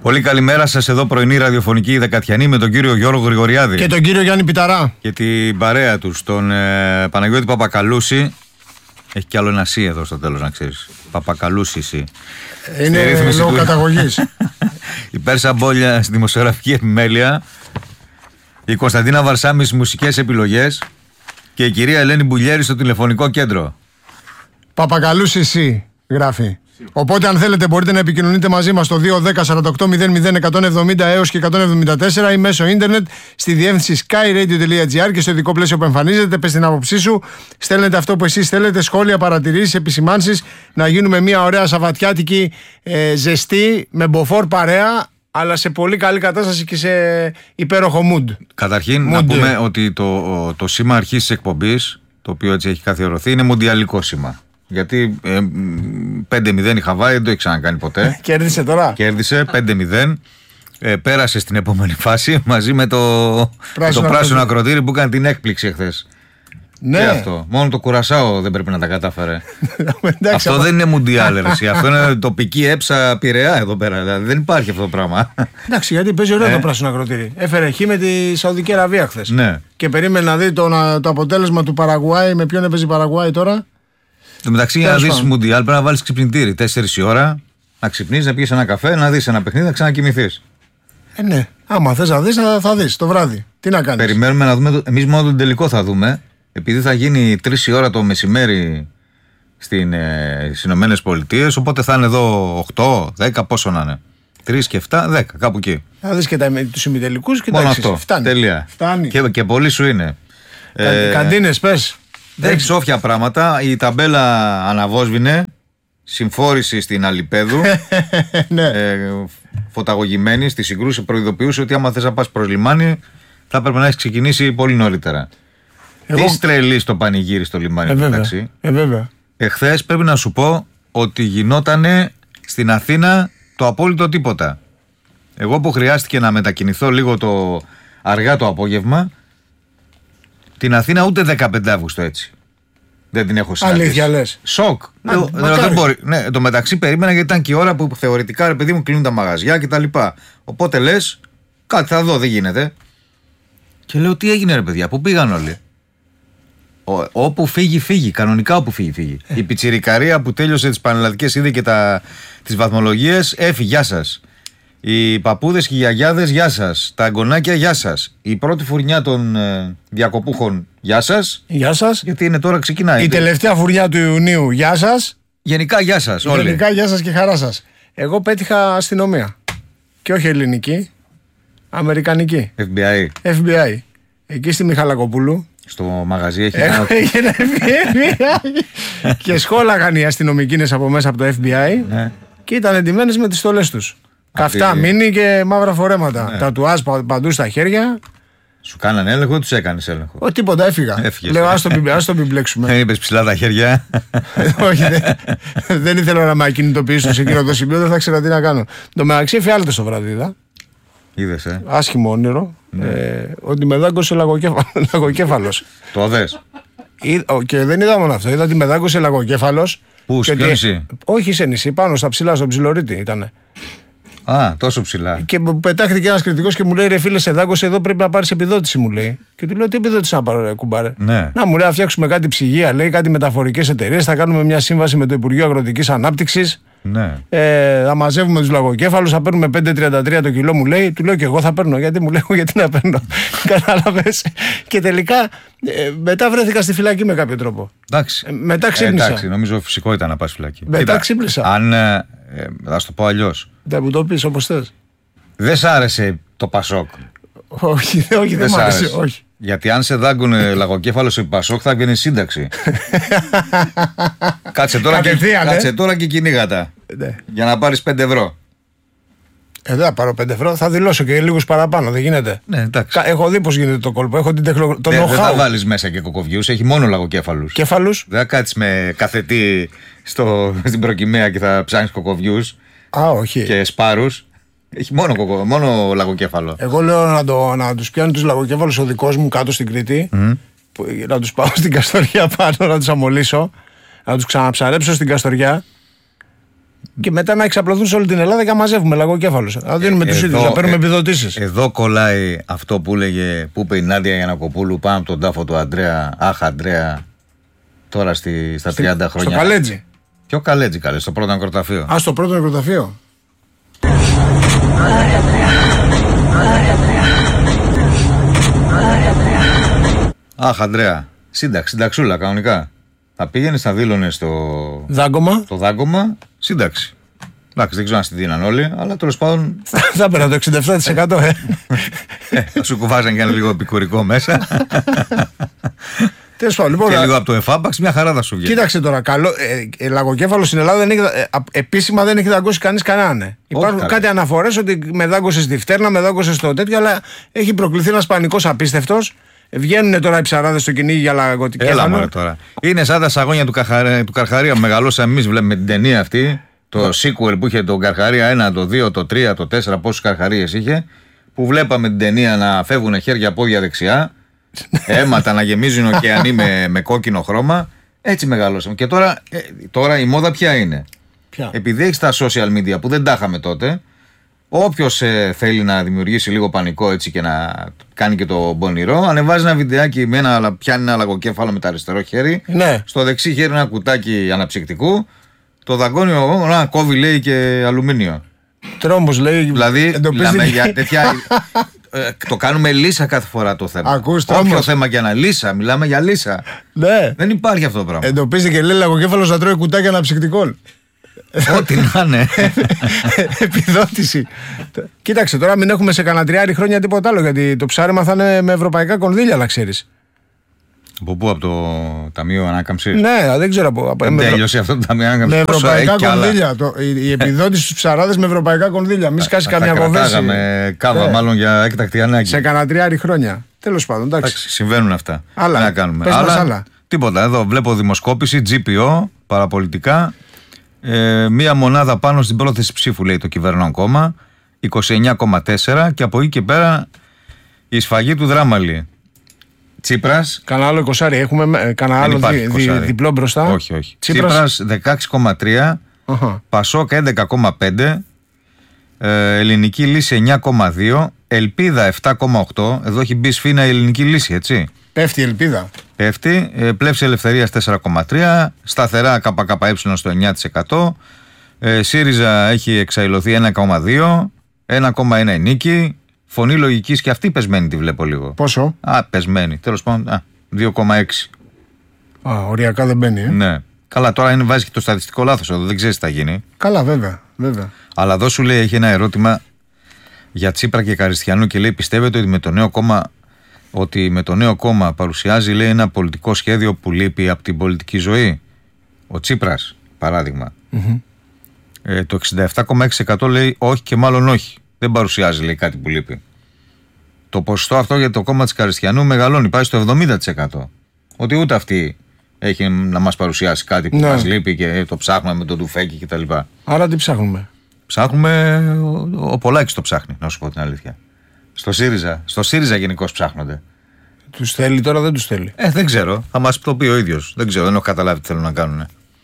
Πολύ καλημέρα σας, εδώ πρωινή ραδιοφωνική Δεκατιανή με τον κύριο Γιώργο Γρηγοριάδη. Και τον κύριο Γιάννη Πιταρά. Και την παρέα τους, τον Παναγιώτη Παπακαλούση. Έχει κι άλλο ένα «σι» εδώ στο τέλος, να ξέρεις. Παπακαλούση «σι». Είναι λόγω καταγωγής. Η Πέρσα Μπόλια στη δημοσιογραφική επιμέλεια. Η Κωνσταντίνα Βαρσάμι στις μουσικές επιλογές. Και η κυρία Ελένη Μπουλιέρη στο τηλεφωνικό κέντρο. Παπακαλούση «σι» γράφει. Οπότε αν θέλετε μπορείτε να επικοινωνείτε μαζί μας στο 210-48-00-170 έως και 174 ή μέσω ίντερνετ στη διεύθυνση skyradio.gr και στο ειδικό πλαίσιο που εμφανίζεται. Πες την άποψή σου, στέλνετε αυτό που εσείς θέλετε, σχόλια, παρατηρήσεις, επισημάνσεις, να γίνουμε μια ωραία σαββατιάτικη ζεστή με μποφόρ παρέα, αλλά σε πολύ καλή κατάσταση και σε υπέροχο mood. Καταρχήν να πούμε ότι το σήμα αρχής της εκπομπής, το οποίο έτσι έχει καθιερωθεί, είναι μοντιαλικό σήμα. Γιατί 5-0 η Χαβάη δεν το έχει ξανακάνει ποτέ. Κέρδισε τώρα. Κέρδισε 5-0. Πέρασε στην επόμενη φάση μαζί με το πράσινο ακροτήρι που έκανε την έκπληξη εχθές. Ναι. Και αυτό. Μόνο το Κουρασάο δεν πρέπει να τα κατάφερε. Αυτό δεν είναι μουντιάλ, ερεσί. Αυτό είναι τοπική έψα Πειραιά εδώ πέρα. Δηλαδή δεν υπάρχει αυτό το πράγμα. Εντάξει, γιατί παίζει ωραίο το πράσινο ακροτήρι. Έφερε χ με τη Σαουδική Αραβία χθες. Ναι. Και περίμενε να δει το αποτέλεσμα του Παραγουάη. Με ποιον έπαιζε η Παραγουάη τώρα. Το μεταξύ, για να δεις μουντιάλ πρέπει να βάλεις ξυπνητήρι 4 η ώρα, να ξυπνείς, να πεις ένα καφέ, να δεις ένα παιχνίδι, να ξανακοιμηθείς. Ναι. Άμα θες να δεις, θα δεις το βράδυ. Τι να κάνεις. Περιμένουμε να δούμε. Εμείς μόνο τον τελικό θα δούμε. Επειδή θα γίνει 3 η ώρα το μεσημέρι στις Ηνωμένες Πολιτείες, οπότε θα είναι εδώ 8, 10, πόσο να είναι. 3 και 7, 10, κάπου εκεί. Θα δεις και τους ημιτελικούς και μόνο τα αυτό. Φτάνει. Τέλεια. Φτάνει. Και πολύ σου είναι. Καντίνες, πες. Δεν έχει όφια πράγματα. Η ταμπέλα αναβόσβηνε. Συμφόρηση στην Αλιπέδου. Ναι. Φωταγωγημένη στη συγκρούση. Προειδοποιούσε ότι άμα θες να πας προς λιμάνι, θα έπρεπε να έχει ξεκινήσει πολύ νωρίτερα. Τι τρελή στο πανηγύρι στο λιμάνι, εντάξει. Βέβαια. Εχθές πρέπει να σου πω ότι γινότανε στην Αθήνα το απόλυτο τίποτα. Εγώ που χρειάστηκε να μετακινηθώ λίγο αργά το απόγευμα, την Αθήνα ούτε 15 Αύγουστο έτσι δεν την έχω συναντήσει. Αλήθεια λες. Σοκ. Δεν μπορεί. Ναι, το μεταξύ περίμενα γιατί ήταν και η ώρα που θεωρητικά ρε παιδί μου κλείνουν τα μαγαζιά κτλ. Οπότε λες κάτι θα δω, δεν γίνεται. Και λέω τι έγινε ρε παιδιά, πού πήγαν όλοι. Όπου φύγει, κανονικά όπου φύγει. Η πιτσιρικαρία που τέλειωσε τις πανελλαδικές είδε και τις βαθμολογίες έφυγε, γεια σας. Οι παππούδες και οι γιαγιάδες, γεια σας. Τα αγκονάκια, γεια σας. Η πρώτη φουρνιά των διακοπούχων, γεια σας. Γεια σας. Γιατί είναι τώρα ξεκινάει. Η τελευταία φουρνιά του Ιουνίου, γεια σας. Γενικά, γεια σας. Όλοι. Γενικά, γεια σας και χαρά σας. Εγώ πέτυχα αστυνομία. Και όχι ελληνική, αμερικανική. FBI. Εκεί στη Μιχαλακοπούλου. Στο μαγαζί έχει ένα FBI. Και σχόλαγαν οι αστυνομικίνες από μέσα από το FBI. Ναι. Και ήταν εντυμένες με τις στολές τους. Καυτά μίνι και μαύρα φορέματα. Ναι. Τατουάζ παντού στα χέρια. Σου κάνανε έλεγχο ή τους έκανες έλεγχο? Τίποτα, έφυγα. Έφυγες. Λέω ας το μπλέξουμε. Δεν είπες ψηλά τα χέρια? Όχι, δεν ήθελα να με ακινητοποιήσω σε εκείνο το σημείο, δεν θα ξέρα τι να κάνω. Το μεταξύ εφιάλτες το βράδυ είδα. Είδες, άσχημο όνειρο. Ότι με δάγκωσε λαγοκέφαλος. Το δες? Και δεν είδα μόνο αυτό. Είδα ότι με δάγκωσε λαγοκέφαλος. Πού, σε ποιο νησί? Όχι σε νησί, πάνω στα ψηλά, στο Ψιλορίτη ήτανε. Α, τόσο ψηλά. Και πετάχτηκε ένας κριτικός και μου λέει: ρε φίλε, σε δάγκωσε εδώ, πρέπει να πάρεις επιδότηση, μου λέει. Και του λέω: τι επιδότηση να πάρω, ρε κουμπάρε? Ναι. Να μου λέει: να φτιάξουμε κάτι ψυγεία, λέει, κάτι μεταφορικές εταιρείες. Θα κάνουμε μια σύμβαση με το Υπουργείο Αγροτικής Ανάπτυξης. Ναι. Θα μαζεύουμε τους λαγοκέφαλους, θα παίρνουμε 5,33 το κιλό, μου λέει. Του λέω: και εγώ θα παίρνω. Γιατί μου λέει: γιατί να παίρνω? Κατάλαβες. Και τελικά μετά βρέθηκα στη φυλακή με κάποιο τρόπο. Εντάξει. Μετά ξύπνησα. Εντάξει, νομίζω φυσικό ήταν να πας φυλακή. Μετά ξύπνησα. Αν. Θα σου το πω αλλιώς. Δεν μου το πεις όπως θες. Δεν σ' άρεσε το Πασόκ? Όχι, δεν μ' άρεσε. Όχι. Γιατί αν σε δάγκουνε λαγοκέφαλο σε Πασόκ θα έβγαινε σύνταξη. Κάτσε τώρα και κυνήγατα. Ναι. Για να πάρεις 5 ευρώ. Δεν θα πάρω 5 ευρώ, θα δηλώσω και λίγους παραπάνω, δεν γίνεται. Ναι, εντάξει. Έχω δει πώς γίνεται το κόλπο, έχω την τεχνολογία. Δεν θα βάλεις μέσα και κοκοβιούς, έχει μόνο λαγοκέφαλους. Κέφαλους. Δεν θα κάτσεις με καθετή στην προκυμαία και θα ψάχνεις κοκοβιούς. Όχι. Και σπάρους. Έχει μόνο λαγοκέφαλο. Εγώ λέω να τους πιάνει τους λαγοκέφαλους ο δικός μου κάτω στην Κρήτη. Να τους πάω στην Καστοριά πάνω, να τους αμολύσω. Να τους ξαναψαρέψω στην Καστοριά. Και μετά να εξαπλωθούν σε όλη την Ελλάδα και να μαζεύουμε λαγοκέφαλους. Να δίνουμε τους ίδιους, να παίρνουμε επιδοτήσεις. Εδώ κολλάει αυτό που είπε η Νάντια Γιαννακοπούλου πάνω από τον τάφο του Αντρέα. Αχ, Αντρέα, τώρα στα 30 χρόνια. Στο Καλέτζι. Ποιο Καλέτζι, καλέ, στο πρώτο νεκροταφείο. Στο πρώτο νεκροταφείο. Αχ, Αντρέα, συνταξούλα κανονικά. Θα πήγαινε, θα δήλωνε στο δάγκωμα. Το δάγκωμα, σύνταξη. Εντάξει, δεν ξέρω αν στη δίναν όλοι, αλλά τέλος πάντων. Θα έπαιρνα το 67%. Θα σου κουβάζαν και ένα λίγο επικουρικό μέσα. Λοιπόν, και λίγο από το εφάπαξ, μια χαρά θα σου βγει. Κοίταξε τώρα, λαγοκέφαλο στην Ελλάδα επίσημα δεν έχει δαγκώσει κανείς κανέναν. Υπάρχουν κάτι αναφορές ότι με δάγκωσε στη φτέρνα, με δάγκωσε στο τέτοιο, αλλά έχει προκληθεί ένας πανικός απίστευτος. Βγαίνουν τώρα οι ψαράδες στο κυνήγι για λαγοκέφαλο. Έλα μωρέ τώρα. Είναι σαν τα σαγόνια του Καρχαρία που μεγαλώσαμε εμείς, βλέπουμε την ταινία αυτή. Το sequel που είχε τον Καρχαρία 1, το 2, το 3, το 4, πόσους Καρχαρίες είχε. Που βλέπαμε την ταινία να φεύγουν χέρια, πόδια δεξιά. Αίματα να γεμίζουν ωκεανοί με κόκκινο χρώμα. Έτσι μεγαλώσαμε. Και τώρα η μόδα ποια είναι? Επειδή έχει τα social media που δεν τα είχαμε τότε, όποιος θέλει να δημιουργήσει λίγο πανικό έτσι και να κάνει και το πονηρό, ανεβάζει ένα βιντεάκι πιάνει ένα λαγοκέφαλο με το αριστερό χέρι. Ναι. Στο δεξί χέρι ένα κουτάκι αναψυκτικού. Το δαγκώνει να κόβει, λέει, και αλουμίνιο. Τρόμος, λέει. Δηλαδή, μιλάμε για τέτοια. Το κάνουμε λύσα κάθε φορά το θέμα. Όποιο θέμα και λύσα, μιλάμε για λύσα. Ναι. Δεν υπάρχει αυτό το πράγμα. Εντοπίζει και λέει λαγοκέφαλος να τρώει κουτάκι αναψυκτικών. Ό,τι να είναι. Επιδότηση. Κοίταξε, τώρα μην έχουμε σε κανένα 3 χρόνια τίποτα άλλο, γιατί το ψάρεμα θα είναι με ευρωπαϊκά κονδύλια, να ξέρεις. Από πού, από το Ταμείο Ανάκαμψης? Ναι, δεν ξέρω από. Τέλειωσε αυτό το Ταμείο Ανάκαμψης. Με ευρωπαϊκά κονδύλια. Η επιδότηση στους ψαράδες με ευρωπαϊκά κονδύλια. Μην σκάσει καμιά κοβέση. Κρατάγαμε κάβα, μάλλον για έκτακτη ανάγκη. Σε κανένα 3 χρόνια. Τέλος πάντων, εντάξει. Συμβαίνουν αυτά. Άλλα. Να κάνουμε. Άλλα. Τίποτα. Εδώ βλέπω δημοσκόπηση, GPO, παραπολιτικά. Μία μονάδα πάνω στην πρόθεση ψήφου, λέει το κυβερνών κόμμα. 29,4, και από εκεί και πέρα η σφαγή του Δράμαλη. Τσίπρας. Κανένα άλλο 20, έχουμε κανένα άλλο διπλό μπροστά. Όχι. Τσίπρας 16,3, Πασόκ 11,5, Ελληνική Λύση 9,2, Ελπίδα 7,8. Εδώ έχει μπει σφήνα η Ελληνική Λύση, έτσι. Πέφτει η Ελπίδα. Πέφτει. Πλεύση Ελευθερίας 4,3, σταθερά ΚΚΕ στο 9%. ΣΥΡΙΖΑ έχει εξαϊλωθεί 1,2, 1,1 η Νίκη. Φωνή Λογικής και αυτή πεσμένη τη βλέπω λίγο. Πόσο? Πεσμένη. Τέλος πάντων, 2,6. Οριακά δεν μπαίνει. Ναι. Καλά, τώρα βάζει και το στατιστικό λάθος εδώ, δεν ξέρεις τι θα γίνει. Καλά, βέβαια. Αλλά εδώ σου λέει, έχει ένα ερώτημα για Τσίπρα και Καριστιανού και λέει: πιστεύετε ότι με το νέο κόμμα παρουσιάζει, λέει, ένα πολιτικό σχέδιο που λείπει από την πολιτική ζωή? Ο Τσίπρας, παράδειγμα. Το 67,6% λέει όχι και μάλλον όχι. Δεν παρουσιάζει, λέει, κάτι που λείπει. Το ποσοστό αυτό για το κόμμα της Καριστιανού μεγαλώνει, πάει στο 70%. Ότι ούτε αυτή έχει να μας παρουσιάσει κάτι που μας λείπει και το ψάχνουμε με τον Τουφέκη κτλ. Άρα τι ψάχνουμε? Ψάχνουμε. Ο Πολάκης το ψάχνει, να σου πω την αλήθεια. Στο ΣΥΡΙΖΑ γενικώς ψάχνονται. Τους θέλει τώρα, δεν τους θέλει? Δεν ξέρω. Θα μας το πει ο ίδιος. Δεν ξέρω, δεν έχω καταλάβει τι θέλουν να κάνουν.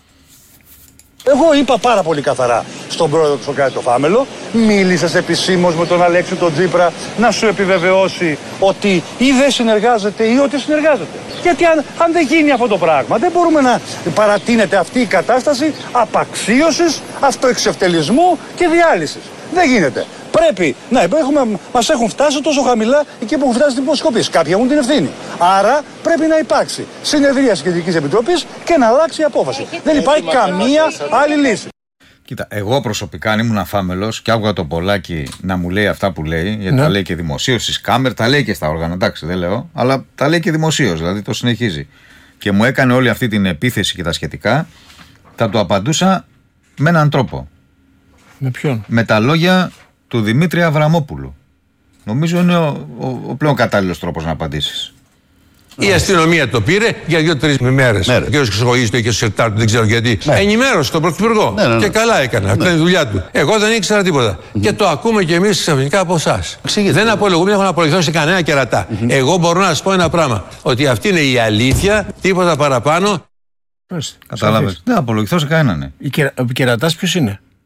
Εγώ είπα πάρα πολύ καθαρά στον πρόεδρο του Σοκράτη το Φάμελο, μίλησες επισήμως με τον Αλέξη τον Τσίπρα να σου επιβεβαιώσει ότι ή δεν συνεργάζεται ή ότι συνεργάζεται. Γιατί αν δεν γίνει αυτό το πράγμα, δεν μπορούμε να παρατείνεται αυτή η κατάσταση απαξίωσης, αυτοεξευτελισμού και διάλυσης. Δεν γίνεται. Πρέπει να μας έχουν φτάσει τόσο χαμηλά εκεί που έχουν φτάσει στην υποσκοπή. Κάποιοι έχουν την ευθύνη. Άρα πρέπει να υπάρξει συνεδρίαση Κεντρικής Επιτροπής και να αλλάξει η απόφαση. Δεν υπάρχει καμία άλλη λύση. Κοίτα, εγώ προσωπικά αν ήμουν αφάμελος και άκουγα το Πολάκη να μου λέει αυτά που λέει, γιατί τα λέει και δημοσίως στις κάμερες, τα λέει και στα όργανα, εντάξει, δεν λέω, αλλά τα λέει και δημοσίως, δηλαδή το συνεχίζει. Και μου έκανε όλη αυτή την επίθεση και τα σχετικά, θα του απαντούσα με έναν τρόπο. Με ποιον? Με τα λόγια του Δημήτρη Αβραμόπουλου. Νομίζω είναι ο πλέον κατάλληλος τρόπος να απαντήσεις. Η αστυνομία το πήρε για 2-3 μέρες. Ο κ. Χρυσοκοίδης το είχε στο σερτάρ του, δεν ξέρω γιατί. Ενημέρωσε τον Πρωθυπουργό. Και καλά έκανε. Αυτό είναι η δουλειά του. Εγώ δεν ήξερα τίποτα. Και το ακούμε κι εμείς ξαφνικά από εσάς. Δεν απολογούμε, δεν έχω να απολογηθώ σε κανένα κερατά. Εγώ μπορώ να σας πω ένα πράγμα. Ότι αυτή είναι η αλήθεια, τίποτα παραπάνω. Κατάλαβες. Δεν απολογηθώ σε κανέναν. Ο κερατάς ποιος είναι?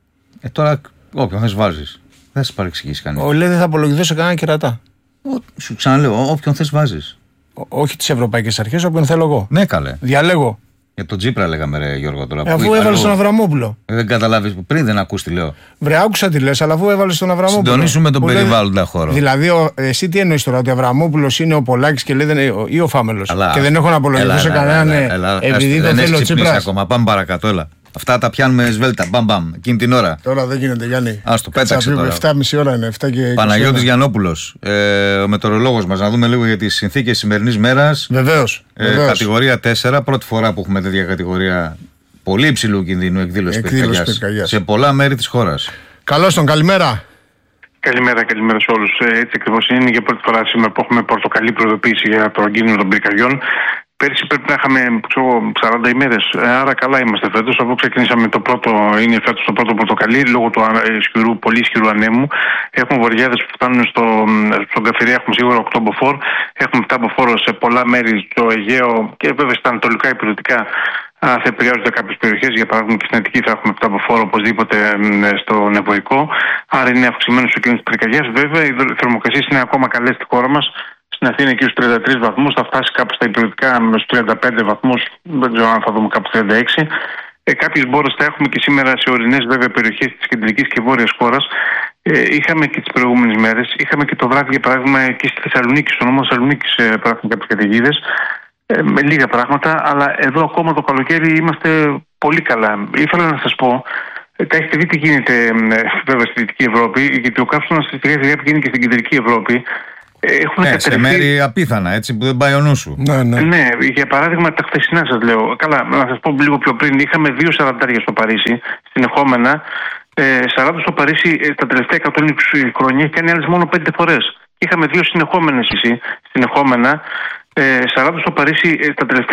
Τώρα όποιον θες βάζεις. Δεν σε παρεξηγήσει κανείς. Λέει δεν θα απολογηθώ σε κανένα κερατά. Σου ξαναλέω, όποιον θες βάζεις. Όχι τις ευρωπαϊκές αρχές, όποιον θέλω εγώ. Ναι, καλέ. Διαλέγω. Για τον Τσίπρα λέγαμε, ρε Γιώργο, τώρα. Αφού έβαλε τον Αβραμόπουλο. Δεν καταλάβεις πριν, δεν ακούς τι λέω. Βρε, άκουσα τι λες, αλλά αφού έβαλε τον Αβραμόπουλο. Συντονίσουμε τον περιβάλλοντα χώρο. Δηλαδή, εσύ τι εννοείς τώρα, ότι ο Αβραμόπουλος είναι ο Πολάκης και λέει ή ο Φάμελος. Και δεν έχω να απολογηθώ σε κανέναν επειδή το θέλω ο Τσίπρας. Ακόμα, πάμε παρακάτω, έλα. Αυτά τα πιάνουμε σβέλτα. Μπαμ, εκείνη την ώρα. Τώρα δεν γίνεται, Γιάννη. Ας το πέταξε τώρα. 7,5 ώρα είναι, 7 και 20. Παναγιώτης Γιαννόπουλος, ο μετεωρολόγος μας, να δούμε λίγο για τις συνθήκες σημερινής μέρας. Βεβαίως. Κατηγορία 4, πρώτη φορά που έχουμε τέτοια κατηγορία πολύ υψηλού κινδύνου εκδήλωση πυρκαγιάς σε πολλά μέρη της χώρας. Καλώς τον, καλημέρα. Καλημέρα σε όλους. Έτσι ακριβώς είναι για πρώτη φορά σήμερα που έχουμε πορτοκαλί προειδοποίηση για τον κίνδυνο των πυρκαγιών. Πέρσι πρέπει να είχαμε 40 ημέρες, άρα καλά είμαστε φέτος. Αφού ξεκινήσαμε είναι φέτος το πρώτο πορτοκαλί λόγω του πολύ ισχυρού ανέμου. Έχουμε βορειάδες που φτάνουν στον Καφυρία, έχουμε σίγουρα 8 μποφόρ. Έχουμε 7 μποφόρ σε πολλά μέρη στο Αιγαίο και βέβαια στα ανατολικά υπηρετικά. Θα επηρεάζονται κάποιες περιοχές, για παράδειγμα και στην Αττική θα έχουμε 7 μποφόρ οπωσδήποτε στο Νευρικό. Άρα είναι αυξημένο ο κίνδυνος της πυρκαγιάς. Βέβαια οι θερμοκρασίες είναι ακόμα καλές στη χώρα μας. Στην Αθήνα εκεί στους 33 βαθμούς, θα φτάσει κάπου στα υπηρετικά στους 35 βαθμούς, δεν ξέρω αν θα δούμε κάπου 36. Κάποιες μπόρες θα έχουμε και σήμερα σε ορεινές βέβαια περιοχές της κεντρικής και βόρειας χώρας. Είχαμε και τις προηγούμενες μέρες, είχαμε και το βράδυ για παράδειγμα εκεί στη Θεσσαλονίκη, στο νόμο Θεσσαλονίκης υπάρχουν κάποιες καταιγίδες, με λίγα πράγματα, αλλά εδώ ακόμα το καλοκαίρι είμαστε πολύ καλά. Ήθελα να σας πω, τα έχετε δει τι γίνεται βέβαια στη Δυτική Ευρώπη, γιατί ο καύσωνας στη Δυτική γίνει και στην Κεντρική Ευρώπη. Σε μέρη απίθανα, έτσι που δεν πάει ο νου σου. Ναι, για παράδειγμα τα χθεσινά σας λέω. Καλά, να σας πω λίγο πιο πριν. Είχαμε 2 σαραντάρια στο Παρίσι, συνεχόμενα. 40 στο Παρίσι τα τελευταία 120 χρόνια έχει κάνει άλλες μόνο 5 φορές. Είχαμε 2 συνεχόμενες συνεχόμενα. 40 στο Παρίσι τα τελευταία